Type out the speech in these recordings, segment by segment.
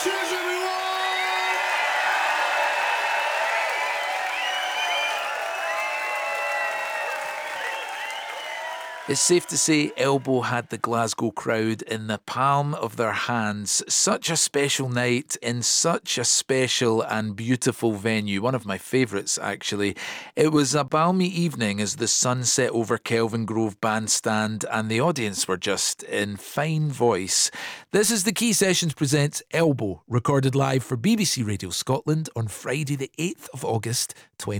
Cheers, everyone! It's safe to say Elbow had the Glasgow crowd in the palm of their hands. Such a special night in such a special and beautiful venue. One of my favourites, actually. It was a balmy evening as the sun set over Kelvin Grove Bandstand and the audience were just in fine voice. This is the Key Sessions presents Elbow, recorded live for BBC Radio Scotland on Friday the 8th of August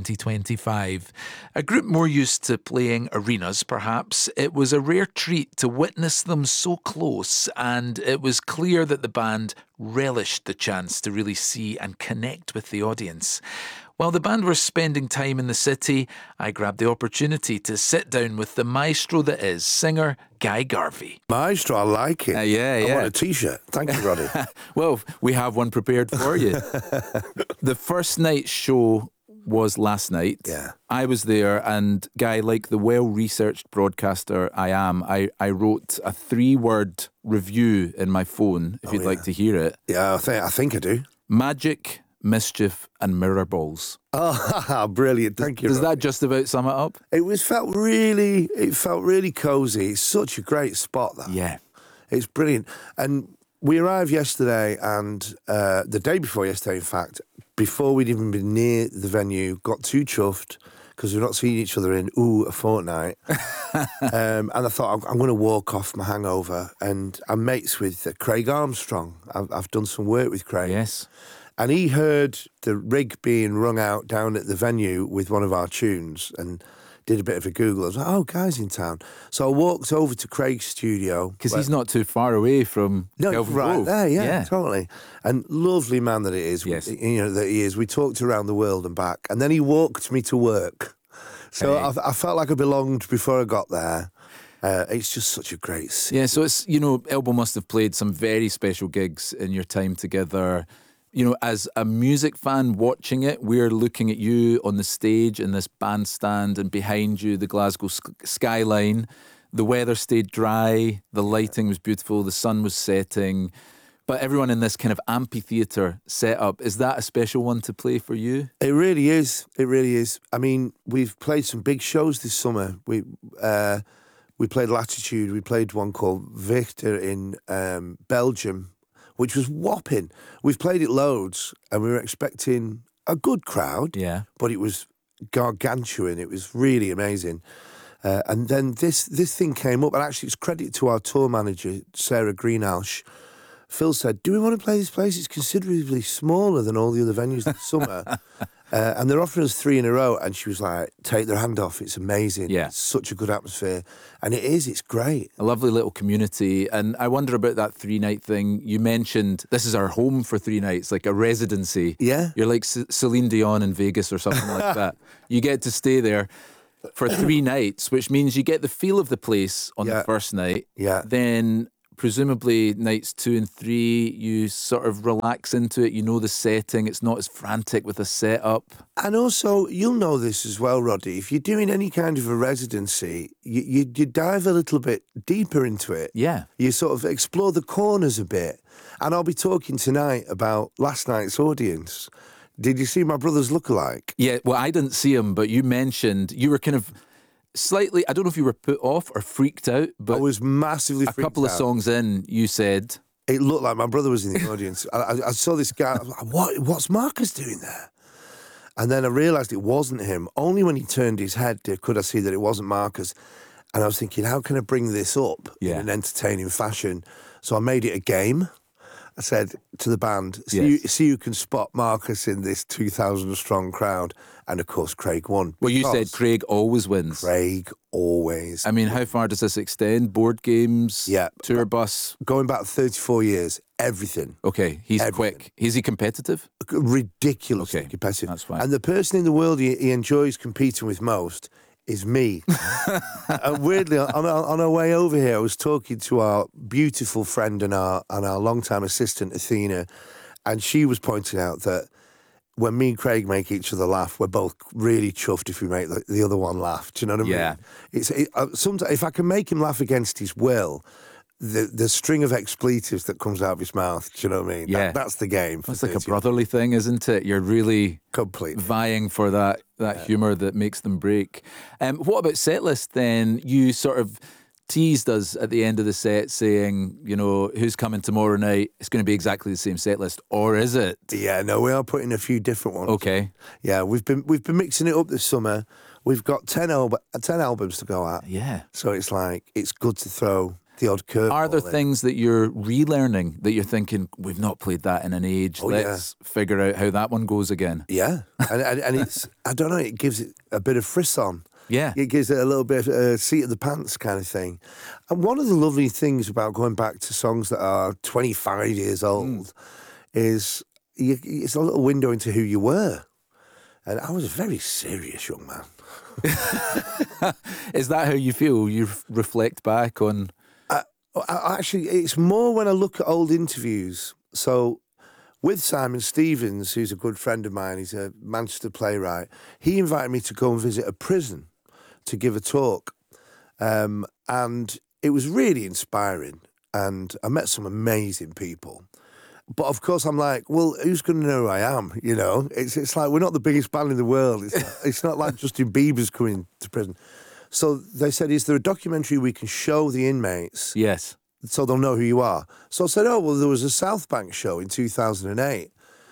2025. A group more used to playing arenas, perhaps. It was a rare treat to witness them so close, and it was clear that the band relished the chance to really see and connect with the audience. While the band were spending time in the city, I grabbed the opportunity to sit down with the maestro that is singer Guy Garvey. Maestro, I like it. Yeah. I want a T-shirt. Thank you, Roddy. Well, we have one prepared for you. The first night's show was last night. Yeah. I was there, and Guy, like the well-researched broadcaster I am, I wrote a 3-word review in my phone, if you'd like to hear it. Yeah, I think I do. Magic, mischief and mirror balls. Oh, brilliant. Thank you, Does Roddy. that just about sum it up? It felt really cosy. It's such a great spot, that. Yeah. It's brilliant. And we arrived yesterday, and the day before yesterday, in fact, before we'd even been near the venue, got too chuffed because we've not seen each other in, a fortnight. And I thought, I'm going to walk off my hangover. And I'm mates with Craig Armstrong. I've done some work with Craig. Yes. And he heard the rig being rung out down at the venue with one of our tunes and did a bit of a Google. I was like, Guy's in town. So I walked over to Craig's studio. Because he's not too far away from Kelvin right Grove. there, yeah, totally. And lovely man that it is. Yes. That he is. We talked around the world and back. And then he walked me to work. So I felt like I belonged before I got there. It's just such a great scene. Yeah, so it's, Elbow must have played some very special gigs in your time together. As a music fan watching it, we're looking at you on the stage in this bandstand, and behind you, the Glasgow skyline. The weather stayed dry, the lighting was beautiful, the sun was setting. But everyone in this kind of amphitheatre setup, is that a special one to play for you? It really is. It really is. I mean, we've played some big shows this summer. We played Latitude. We played one called Victor in Belgium, which was whopping. We've played it loads, and we were expecting a good crowd. Yeah. But it was gargantuan. It was really amazing. And then this thing came up, and actually it's credit to our tour manager, Sarah Greenhalgh. Phil said, do we want to play this place? It's considerably smaller than all the other venues this summer. And they're offering us 3 in a row. And she was like, take their hand off. It's amazing. Yeah. It's such a good atmosphere. And it is. It's great. A lovely little community. And I wonder about that 3-night thing. You mentioned this is our home for 3 nights, like a residency. Yeah. You're like Celine Dion in Vegas or something like that. You get to stay there for 3 nights, which means you get the feel of the place on the first night. Yeah. Then presumably nights 2 and 3, you sort of relax into it. You know the setting. It's not as frantic with a setup. And also, you'll know this as well, Roddy. If you're doing any kind of a residency, you dive a little bit deeper into it. Yeah. You sort of explore the corners a bit. And I'll be talking tonight about last night's audience. Did you see my brother's lookalike? Yeah, well, I didn't see him, but you mentioned you were kind of slightly, I don't know if you were put off or freaked out, but I was massively freaked out. A couple of songs in, you said... It looked like my brother was in the audience. I saw this guy, I was like, what's Marcus doing there? And then I realised it wasn't him. Only when he turned his head could I see that it wasn't Marcus. And I was thinking, how can I bring this up in an entertaining fashion? So I made it a game. I said to the band, see who can spot Marcus in this 2,000-strong crowd. And, of course, Craig won. Well, you said Craig always wins. Craig always. I mean, how far does this extend? Board games? Yeah. Tour bus? Going back 34 years, everything. Okay, he's quick. Is he competitive? Ridiculously competitive. That's fine. And the person in the world he enjoys competing with most is me. And weirdly, on our way over here, I was talking to our beautiful friend and our longtime assistant, Athena, and she was pointing out that when me and Craig make each other laugh, we're both really chuffed if we make the other one laugh. Do you know what I mean? Yeah. Sometimes if I can make him laugh against his will, the string of expletives that comes out of his mouth. Do you know what I mean? Yeah. That's the game. It's like a brotherly thing, isn't it? You're really completely vying for that humour that makes them break. What about set list then? You sort of teased us at the end of the set saying, you know, who's coming tomorrow night? It's going to be exactly the same set list, or is it? Yeah, no, we are putting a few different ones. Okay. Yeah, we've been mixing it up this summer. We've got 10 albums to go at. Yeah. So it's like, it's good to throw the odd curve. Are there things that you're relearning that you're thinking, we've not played that in an age, let's figure out how that one goes again? Yeah, and it's, I don't know, it gives it a bit of frisson. Yeah. It gives it a little bit of a seat of the pants kind of thing. And one of the lovely things about going back to songs that are 25 years old is it's a little window into who you were. And I was a very serious young man. Is that how you feel? You reflect back on... Actually, it's more when I look at old interviews. So with Simon Stevens, who's a good friend of mine, he's a Manchester playwright, he invited me to go and visit a prison to give a talk. And it was really inspiring. And I met some amazing people. But of course, I'm like, well, who's going to know who I am? You know, it's like we're not the biggest band in the world. It's not like Justin Bieber's coming to prison. So they said, is there a documentary we can show the inmates? Yes. So they'll know who you are. So I said, oh, well, there was a South Bank show in 2008.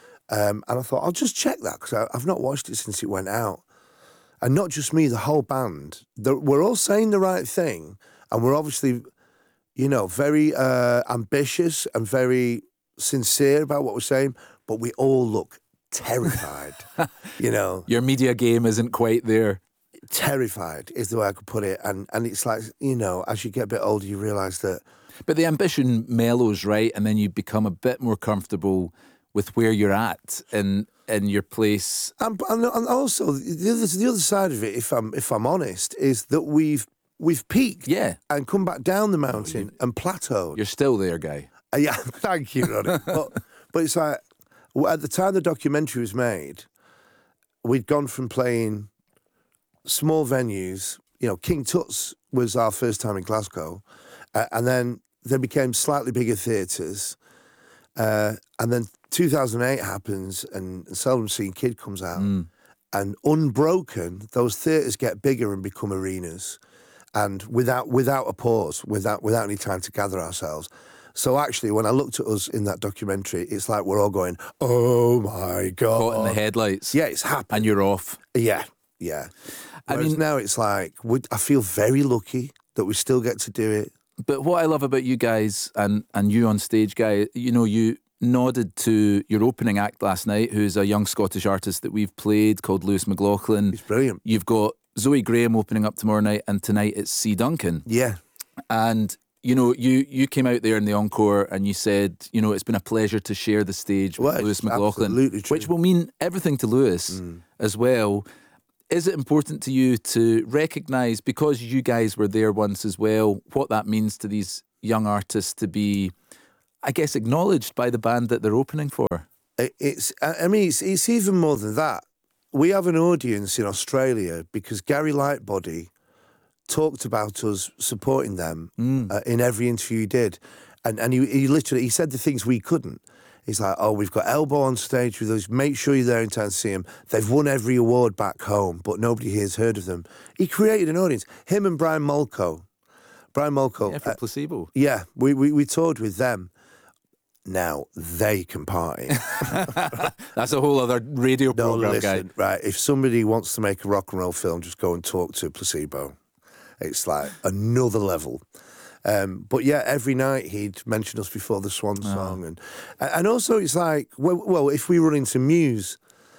And I thought, I'll just check that because I've not watched it since it went out. And not just me, the whole band. We're all saying the right thing. And we're obviously, you know, very ambitious and very sincere about what we're saying. But we all look terrified, you know. Your media game isn't quite there. Terrified is the way I could put it. And it's like, you know, as you get a bit older, you realise that... But the ambition mellows, right? And then you become a bit more comfortable with where you're at in your place. And also, the other side of it, if I'm honest, is that we've peaked and come back down the mountain and plateaued. You're still there, Guy. Yeah, thank you, Ronnie. but it's like, at the time the documentary was made, we'd gone from playing small venues, you know, King Tut's was our first time in Glasgow, and then they became slightly bigger theatres, and then 2008 happens and Seldom Seen Kid comes out, and unbroken, those theatres get bigger and become arenas, and without a pause, without any time to gather ourselves. So actually, when I looked at us in that documentary, it's like we're all going, oh my God. Caught in the headlights. Yeah, it's happened. And you're off. Yeah. Whereas now it's like, I feel very lucky that we still get to do it. But what I love about you guys and you on stage, Guy, you know, you nodded to your opening act last night, who's a young Scottish artist that we've played called Lewis McLaughlin. He's brilliant. You've got Zoe Graham opening up tomorrow night, and tonight it's C. Duncan. Yeah. And, you know, you came out there in the encore and you said, you know, it's been a pleasure to share the stage with Lewis McLaughlin, absolutely true. which will mean everything to Lewis as well. Is it important to you to recognise, because you guys were there once as well, what that means to these young artists to be, I guess, acknowledged by the band that they're opening for? It's even more than that. We have an audience in Australia because Gary Lightbody talked about us supporting them in every interview he did. And he literally said the things we couldn't. He's like, oh, we've got Elbow on stage with us. Make sure you're there in time to see them. They've won every award back home, but nobody here's heard of them. He created an audience. Him and Brian Molko. Yeah, for Placebo. Yeah, we toured with them. Now, they can party. That's a whole other radio program, listen, Guy. Right, if somebody wants to make a rock and roll film, just go and talk to Placebo. It's like another level. But yeah, every night he'd mention us before the Swan song. And also it's like, well, if we run into Muse,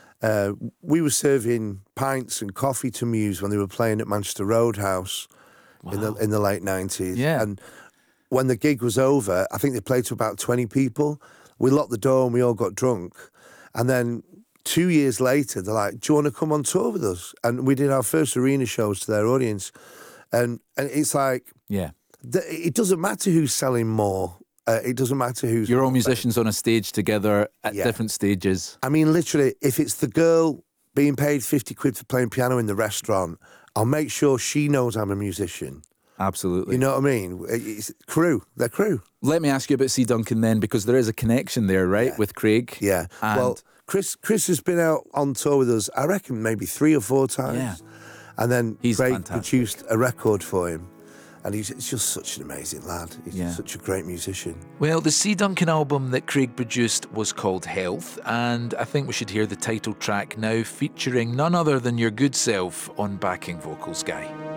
we were serving pints and coffee to Muse when they were playing at Manchester Roadhouse in the late 90s. Yeah. And when the gig was over, I think they played to about 20 people. We locked the door and we all got drunk. And then 2 years later, they're like, do you want to come on tour with us? And we did our first arena shows to their audience. And it's like... Yeah. It doesn't matter who's selling more. It doesn't matter who's... You're all musicians on a stage together at different stages. I mean, literally, if it's the girl being paid 50 quid for playing piano in the restaurant, I'll make sure she knows I'm a musician. Absolutely. You know what I mean? It's crew. They're crew. Let me ask you about C. Duncan then, because there is a connection there, right, with Craig? Yeah. And Well, Chris has been out on tour with us, I reckon, maybe 3 or 4 times. Yeah. And then He's Craig fantastic. produced a record for him. And he's just such an amazing lad. He's Yeah. just such a great musician. Well, the C. Duncan album that Craig produced was called Health, and I think we should hear the title track now, featuring none other than your good self on backing vocals, Guy.